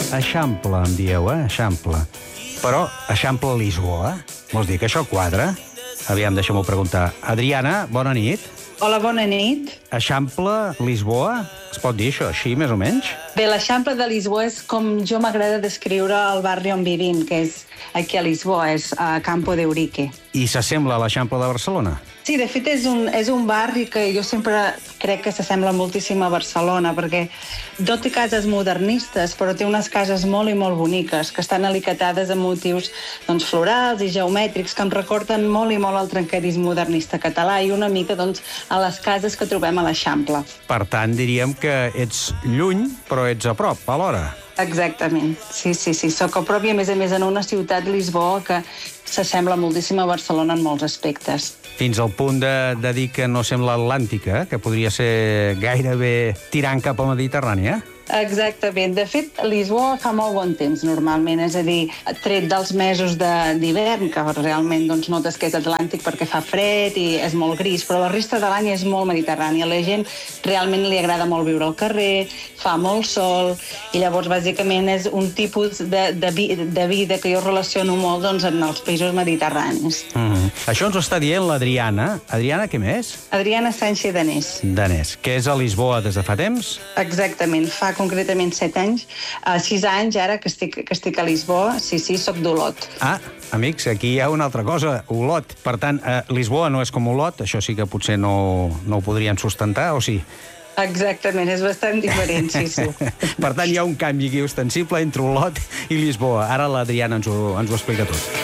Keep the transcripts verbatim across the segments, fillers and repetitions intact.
Eixample, em dieu, eh? Eixample. Però Eixample Lisboa? Vols dir que això quadra? Aviam, deixa'm-ho preguntar. Adriana, bona nit. Hola, bona nit. Eixample Lisboa? Es pot dir això així, més o menys? Bé, l'Eixample de Lisboa és com jo m'agrada descriure el barri on vivim, que és aquí a Lisboa, és a Campo de Urique. I s'assembla a l'Eixample de Barcelona? Sí, de fet és un, és un barri que jo sempre crec que s'assembla moltíssim a Barcelona, perquè no té cases modernistes, però té unes cases molt i molt boniques, que estan alicatades amb motius doncs, florals i geomètrics, que em recorden molt i molt el trencadís modernista català i una mica doncs, a les cases que trobem a l'Eixample. Per tant, diríem que ets lluny, però ets a prop, alhora. Exactament, sí, sí, sí. Soc a prop i, a més a més, en una ciutat, Lisboa, que s'assembla moltíssim a Barcelona en molts aspectes. Fins al punt de, de dir que no sembla atlàntica, que podria ser gairebé tirant cap a Mediterrània. Exactament. De fet, Lisboa fa molt bon temps, normalment. És a dir, tret dels mesos d'hivern, que realment doncs, notes que és atlàntic perquè fa fred i és molt gris, però la resta de l'any és molt mediterrània. A la gent realment li agrada molt viure al carrer, fa molt sol, i llavors, bàsicament, és un tipus de, de, vi, de vida que jo relaciono molt doncs, en els països mediterranis. Mm. Això ens ho està dient l'Adriana. Adriana, què més? Adriana Sánchez Danés. Danés, que és a Lisboa des de fa temps? Exactament. Fa concretament set anys, uh, sis anys ara que estic, que estic a Lisboa, sí, sí, soc d'Olot. Ah, amics, aquí hi ha una altra cosa, Olot. Per tant, uh, Lisboa no és com Olot, això sí que potser no, no ho podrien sustentar, o sí? Exactament, és bastant diferent, sí, sí. Per tant, hi ha un canvi aquí ostensible entre Olot i Lisboa. Ara l'Adriana ens, ho, ens ho explica tot.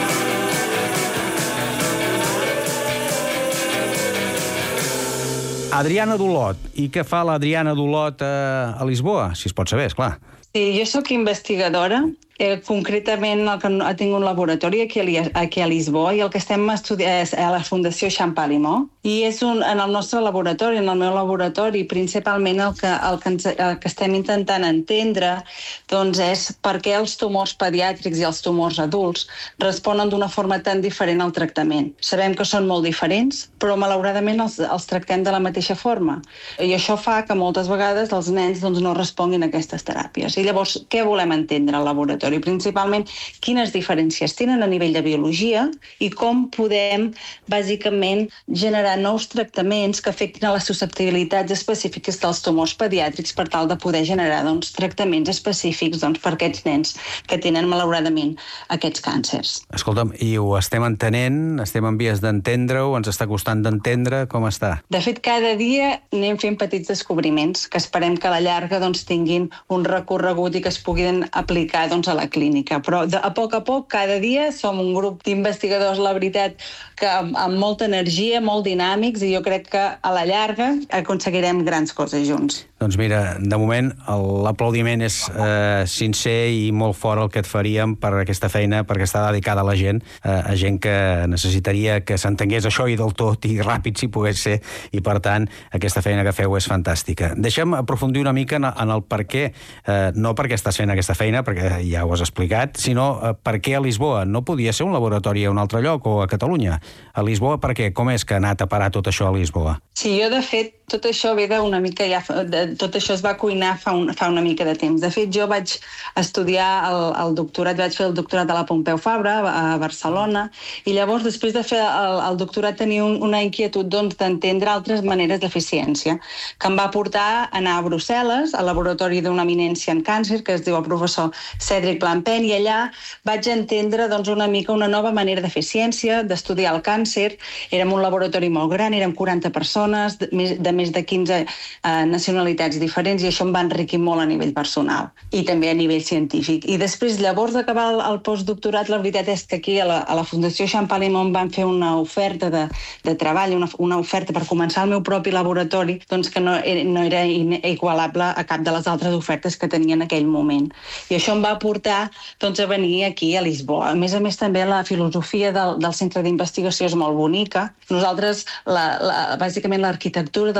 Adriana d'Olot. I què fa l'Adriana d'Olot a, a Lisboa? Si es pot saber, esclar. Sí, jo sóc investigadora. Eh, concretament el que tinc un laboratori aquí a, aquí a Lisboa i el que estem estudiant és a la Fundació Champalimaud i és un, en el nostre laboratori, en el meu laboratori, principalment el que, el que, ens, el que estem intentant entendre doncs és per què els tumors pediàtrics i els tumors adults responen d'una forma tan diferent al tractament. Sabem que són molt diferents, però malauradament els, els tractem de la mateixa forma. I això fa que moltes vegades els nens doncs, no responguin a aquestes teràpies. I llavors, què volem entendre al laboratori? I principalment quines diferències tenen a nivell de biologia i com podem, bàsicament, generar nous tractaments que afectin a les susceptibilitats específiques dels tumors pediàtrics per tal de poder generar doncs, tractaments específics doncs, per aquests nens que tenen, malauradament, aquests càncers. Escolta'm, i ho estem entenent? Estem en vies d'entendre-ho? Ens està costant d'entendre? Com està? De fet, cada dia anem fent petits descobriments que esperem que a la llarga doncs, tinguin un recorregut i que es puguin aplicar doncs, a la clínica. Però de, a poc a poc, cada dia som un grup d'investigadors, la veritat, que amb, amb molta energia, molt dinàmics, i jo crec que a la llarga aconseguirem grans coses junts. Doncs mira, de moment l'aplaudiment és eh, sincer i molt fort el que et faríem per aquesta feina, perquè està dedicada a la gent, eh, a gent que necessitaria que s'entengués això i del tot i ràpid si pogués ser, i per tant aquesta feina que feu és fantàstica. Deixa'm aprofundir una mica en, en el per què, eh, no perquè estàs fent aquesta feina, perquè ja ho has explicat, sinó eh, per què a Lisboa? No podia ser un laboratori a un altre lloc o a Catalunya? A Lisboa per què? Com és que ha anat a parar tot això a Lisboa? Sí, jo de fet tot això ve d'una mica ja, de, tot això es va cuinar fa, un, fa una mica de temps. De fet, jo vaig estudiar el, el doctorat, vaig fer el doctorat a la Pompeu Fabra, a Barcelona, i llavors, després de fer el, el doctorat, tenia un, una inquietud doncs, d'entendre altres maneres d'eficiència, que em va portar a anar a Brussel·les, al laboratori d'una eminència en càncer, que es diu el professor Cédric Blampén, i allà vaig entendre doncs, una mica una nova manera d'eficiència, d'estudiar el càncer. Érem un laboratori molt gran, érem quaranta persones, de, de més de quinze eh, nacionalitats diferents, i això em va enriquir molt a nivell personal i també a nivell científic. I després, llavors d'acabar el, el postdoctorat, la veritat és que aquí a la, a la Fundació Champalimaud van fer una oferta de, de treball, una, una oferta per començar el meu propi laboratori, doncs que no era, no era igualable a cap de les altres ofertes que tenia en aquell moment. I això em va portar doncs, a venir aquí a Lisboa. A més a més, també la filosofia del, del centre d'investigació és molt bonica. Nosaltres, la, la, bàsicament, l'arquitectura del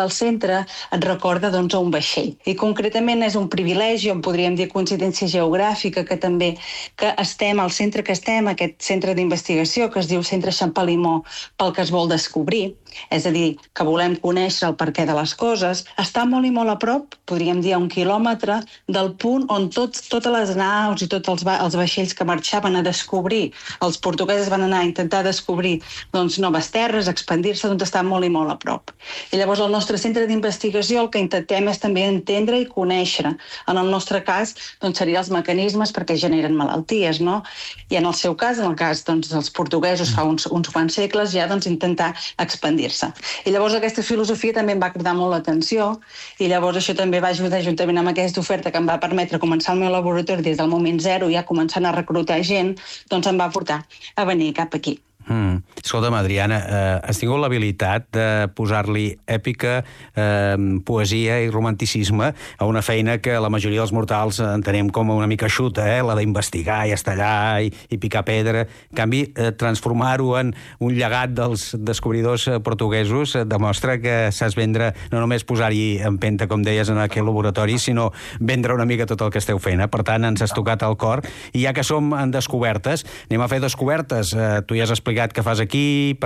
del centre et recorda doncs, a un vaixell. I concretament és un privilegi, o podríem dir coincidència geogràfica, que també que estem al centre que estem, aquest centre d'investigació que es diu Centre Champalimaud, pel que es vol descobrir, és a dir, que volem conèixer el perquè de les coses, està molt i molt a prop, podríem dir a un quilòmetre, del punt on tots, totes les naus i tots els, va, els vaixells que marxaven a descobrir, els portuguesos van anar a intentar descobrir doncs, noves terres, expandir-se, doncs està molt i molt a prop. I llavors el nostre centre d'investigació el que intentem és també entendre i conèixer. En el nostre cas, doncs, serien els mecanismes perquè generen malalties, no? I en el seu cas, en el cas doncs, dels portuguesos fa uns, uns quants segles, ja doncs, intentar expandir-se. I llavors aquesta filosofia també em va cridar molt l'atenció i llavors això també va ajudar juntament amb aquesta oferta que em va permetre començar el meu laboratori des del moment zero, ja començant a reclutar gent, doncs em va portar a venir cap aquí. Mm. Escolta'm, Adriana, eh, has tingut l'habilitat de posar-li èpica, eh, poesia i romanticisme a una feina que la majoria dels mortals entenem com una mica xuta, eh? La d'investigar i estallar i, i picar pedra. En canvi, eh, transformar-ho en un llegat dels descobridors portuguesos eh, demostra que saps vendre, no només posar-hi empenta, com deies, en aquell laboratori, sinó vendre una mica tot el que esteu fent. Eh? Per tant, ens has tocat el cor. I ja que som en descobertes, anem a fer descobertes. Eh, tu ja has explicat què fas aquí,